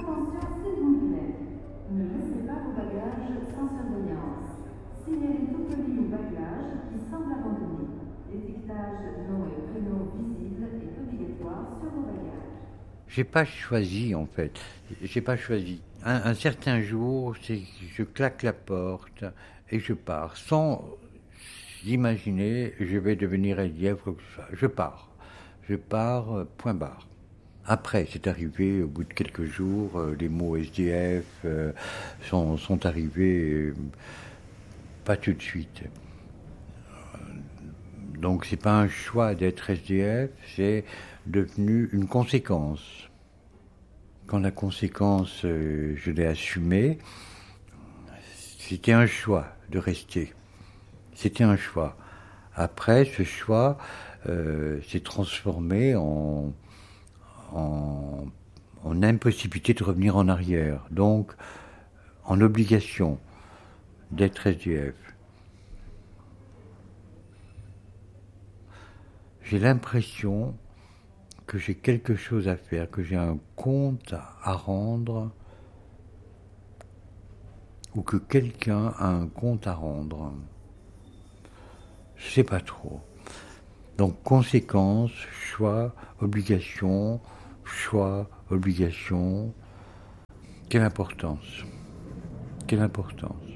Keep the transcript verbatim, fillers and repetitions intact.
Attention, s'il vous plaît. Ne laissez pas vos bagages sans surveillance. Signalez tout colis ou bagage qui semble abandonné. L'étiquetage nom et prénom visible est obligatoire sur vos bagages. J'ai pas choisi en fait. J'ai pas choisi. Un, un certain jour, c'est que je claque la porte et je pars sans imaginer je vais devenir S D F ou quoi que ce soit. Je pars. Je pars, euh, point barre. Après, c'est arrivé, au bout de quelques jours, euh, les mots S D F euh, sont, sont arrivés, euh, pas tout de suite. Donc c'est pas un choix d'être S D F, c'est devenu une conséquence. Quand la conséquence, euh, je l'ai assumée, c'était un choix de rester. C'était un choix. Après, ce choix euh, s'est transformé en, en, en impossibilité de revenir en arrière. Donc, en obligation d'être S D F. J'ai l'impression que j'ai quelque chose à faire, que j'ai un compte à rendre, ou que quelqu'un a un compte à rendre. Je sais pas trop. Donc, conséquence, choix, obligation, choix, obligation. Quelle importance. Quelle importance.